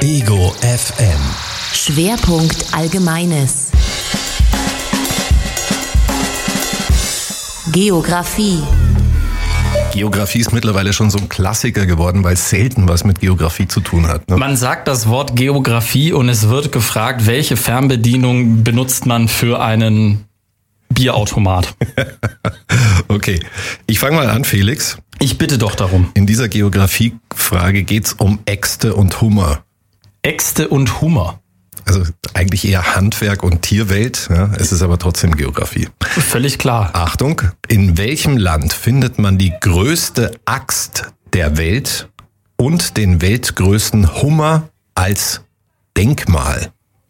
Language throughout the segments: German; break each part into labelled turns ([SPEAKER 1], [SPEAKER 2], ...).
[SPEAKER 1] Ego FM.
[SPEAKER 2] Schwerpunkt Allgemeines. Geografie.
[SPEAKER 1] Geografie ist mittlerweile schon so ein Klassiker geworden, weil es selten was mit Geografie zu tun hat. Ne?
[SPEAKER 3] Man sagt das Wort Geografie und es wird gefragt, welche Fernbedienung benutzt man für einen Bierautomat?
[SPEAKER 1] Okay, ich fange mal an, Felix.
[SPEAKER 3] Ich bitte doch darum.
[SPEAKER 1] In dieser Geografiefrage geht's um Äxte und Hummer.
[SPEAKER 3] Äxte und Hummer.
[SPEAKER 1] Also eigentlich eher Handwerk und Tierwelt, ja, es ist aber trotzdem Geografie.
[SPEAKER 3] Völlig klar.
[SPEAKER 1] Achtung, in welchem Land findet man die größte Axt der Welt und den weltgrößten Hummer als Denkmal?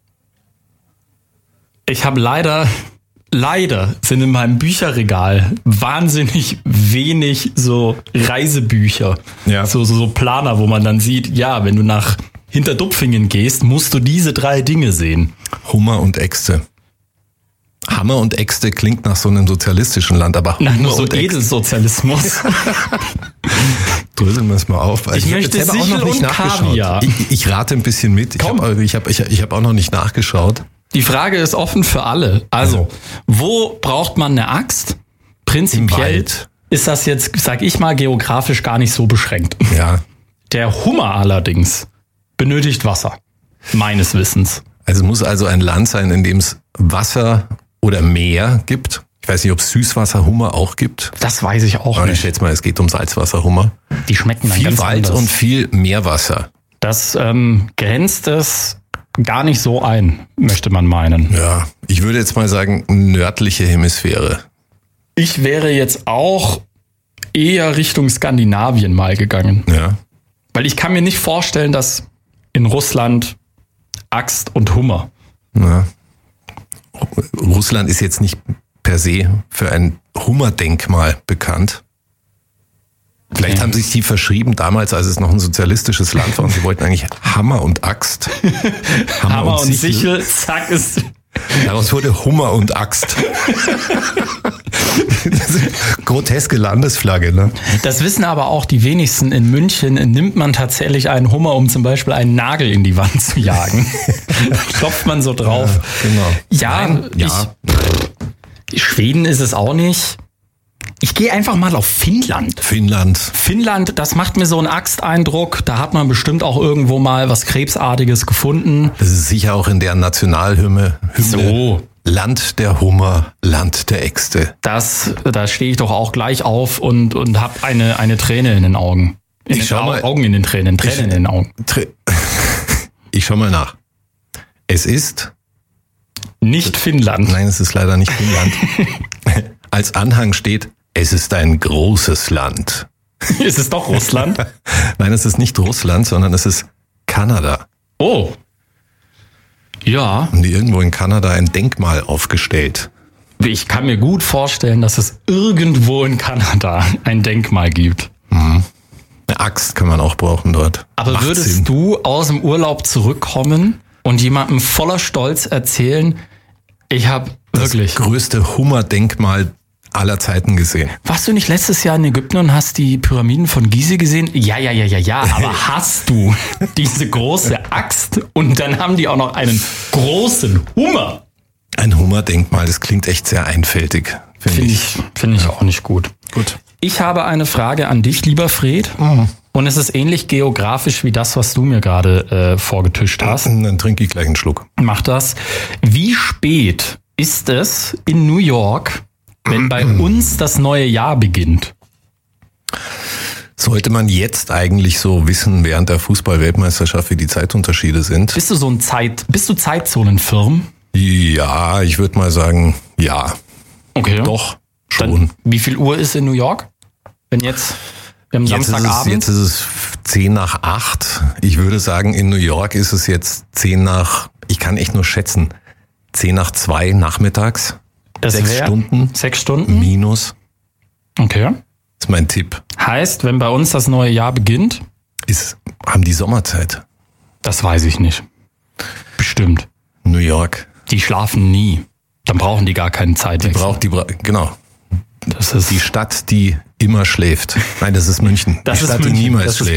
[SPEAKER 3] Ich habe leider sind in meinem Bücherregal wahnsinnig wenig so Reisebücher.
[SPEAKER 1] Ja.
[SPEAKER 3] So Planer, wo man dann sieht, ja, wenn du nach Hinterdupfingen gehst, musst du diese 3 Dinge sehen.
[SPEAKER 1] Hummer und Äxte. Hammer und Äxte klingt nach so einem sozialistischen Land, aber Hummer
[SPEAKER 3] Nur so
[SPEAKER 1] und Äxte.
[SPEAKER 3] Edelsozialismus.
[SPEAKER 1] Dröseln wir es mal auf.
[SPEAKER 3] Ich möchte
[SPEAKER 1] jetzt selber
[SPEAKER 3] Sichel und Kaviar.
[SPEAKER 1] Ich rate ein bisschen mit. Ich habe auch noch nicht nachgeschaut.
[SPEAKER 3] Die Frage ist offen für alle. Also, wo braucht man eine Axt? Prinzipiell
[SPEAKER 1] Im Wald.
[SPEAKER 3] ist das jetzt, sag ich mal, geografisch gar nicht so beschränkt.
[SPEAKER 1] Ja.
[SPEAKER 3] Der Hummer allerdings benötigt Wasser, meines Wissens.
[SPEAKER 1] Also es muss also ein Land sein, in dem es Wasser oder Meer gibt. Ich weiß nicht, ob es Süßwasserhummer auch gibt.
[SPEAKER 3] Das weiß ich auch
[SPEAKER 1] Aber ich
[SPEAKER 3] nicht.
[SPEAKER 1] schätze mal, es geht um Salzwasserhummer.
[SPEAKER 3] Die schmecken dann
[SPEAKER 1] Viel
[SPEAKER 3] ganz
[SPEAKER 1] Wald
[SPEAKER 3] anders.
[SPEAKER 1] und viel Meerwasser.
[SPEAKER 3] Das grenzt es gar nicht so ein, möchte man meinen.
[SPEAKER 1] Ja, ich würde jetzt mal sagen, nördliche Hemisphäre.
[SPEAKER 3] Ich wäre jetzt auch eher Richtung Skandinavien mal gegangen.
[SPEAKER 1] Ja.
[SPEAKER 3] Weil ich kann mir nicht vorstellen, dass in Russland Axt und Hummer.
[SPEAKER 1] Ja. Russland ist jetzt nicht per se für ein Hummerdenkmal bekannt. Vielleicht haben sich die verschrieben damals, als es noch ein sozialistisches Land war und sie wollten eigentlich Hammer und Axt.
[SPEAKER 3] Hammer und Sichel, zack, ist...
[SPEAKER 1] Daraus wurde Hummer und Axt. Groteske Landesflagge, ne?
[SPEAKER 3] Das wissen aber auch die wenigsten. In München nimmt man tatsächlich einen Hummer, um zum Beispiel einen Nagel in die Wand zu jagen. Klopft man so drauf.
[SPEAKER 1] Ja, genau.
[SPEAKER 3] Ja,
[SPEAKER 1] Nein, ja.
[SPEAKER 3] Schweden ist es auch nicht. Ich gehe einfach mal auf Finnland. Finnland, das macht mir so einen Axteindruck. Da hat man bestimmt auch irgendwo mal was Krebsartiges gefunden.
[SPEAKER 1] Das ist sicher auch in der Nationalhymne.
[SPEAKER 3] So.
[SPEAKER 1] Land der Hummer, Land der Äxte.
[SPEAKER 3] Da stehe ich doch auch gleich auf und habe eine Träne in den Augen. Augen in den Tränen in den Augen.
[SPEAKER 1] Ich schau mal nach. Es ist...
[SPEAKER 3] Nicht Finnland.
[SPEAKER 1] Nein, es ist leider nicht Finnland. Als Anhang steht, es ist ein großes Land.
[SPEAKER 3] Ist es doch Russland?
[SPEAKER 1] Nein, es ist nicht Russland, sondern es ist Kanada.
[SPEAKER 3] Oh. Ja.
[SPEAKER 1] Haben die irgendwo in Kanada ein Denkmal aufgestellt?
[SPEAKER 3] Ich kann mir gut vorstellen, dass es irgendwo in Kanada ein Denkmal gibt.
[SPEAKER 1] Eine Axt kann man auch brauchen dort.
[SPEAKER 3] Aber
[SPEAKER 1] Macht
[SPEAKER 3] würdest
[SPEAKER 1] Sinn.
[SPEAKER 3] du aus dem Urlaub zurückkommen und jemandem voller Stolz erzählen, ich habe wirklich...
[SPEAKER 1] Das größte Hummerdenkmal aller Zeiten gesehen.
[SPEAKER 3] Warst du nicht letztes Jahr in Ägypten und hast die Pyramiden von Gizeh gesehen? Ja, aber hast du diese große Axt und dann haben die auch noch einen großen Hummer?
[SPEAKER 1] Ein Hummerdenkmal, das klingt echt sehr einfältig, finde ich.
[SPEAKER 3] Finde ich auch nicht gut.
[SPEAKER 1] Gut.
[SPEAKER 3] Ich habe eine Frage an dich, lieber Fred. Und es ist ähnlich geografisch wie das, was du mir gerade vorgetischt hast.
[SPEAKER 1] Dann trinke ich gleich einen Schluck.
[SPEAKER 3] Mach das. Wie spät ist es in New York, wenn bei uns das neue Jahr beginnt?
[SPEAKER 1] Sollte man jetzt eigentlich so wissen, während der Fußball-Weltmeisterschaft, wie die Zeitunterschiede sind?
[SPEAKER 3] Bist du Zeitzonenfirm?
[SPEAKER 1] Ja, ich würde mal sagen, ja.
[SPEAKER 3] Okay.
[SPEAKER 1] Doch, schon.
[SPEAKER 3] Dann, wie viel Uhr ist in New York? Wenn jetzt, wir haben Samstagabend.
[SPEAKER 1] Jetzt ist es 7:50. Ich würde sagen, in New York ist es jetzt 7:50. Ich kann echt nur schätzen. 2:50 nachmittags.
[SPEAKER 3] Das
[SPEAKER 1] 6 Stunden.
[SPEAKER 3] 6 Stunden?
[SPEAKER 1] Minus.
[SPEAKER 3] Okay.
[SPEAKER 1] Das ist mein Tipp.
[SPEAKER 3] Heißt, wenn bei uns das neue Jahr beginnt?
[SPEAKER 1] Haben die Sommerzeit.
[SPEAKER 3] Das weiß ich nicht. Bestimmt.
[SPEAKER 1] New York.
[SPEAKER 3] Die schlafen nie. Dann brauchen die gar keine Zeit.
[SPEAKER 1] Genau.
[SPEAKER 3] Das ist
[SPEAKER 1] Die Stadt, die immer schläft. Nein, das ist München.
[SPEAKER 3] Das
[SPEAKER 1] die
[SPEAKER 3] ist
[SPEAKER 1] Stadt,
[SPEAKER 3] München.
[SPEAKER 1] die niemals
[SPEAKER 3] Das ist
[SPEAKER 1] schläft.